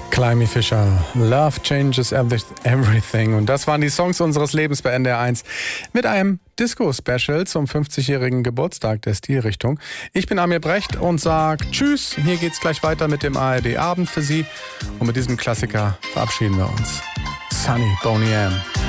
Climby Fisher, Love Changes Everything. Und das waren die Songs unseres Lebens bei NDR 1 mit einem Disco-Special zum 50-jährigen Geburtstag der Stilrichtung. Ich bin Amir Brecht und sage Tschüss. Hier geht's gleich weiter mit dem ARD Abend für Sie. Und mit diesem Klassiker verabschieden wir uns. Sunny Boney M.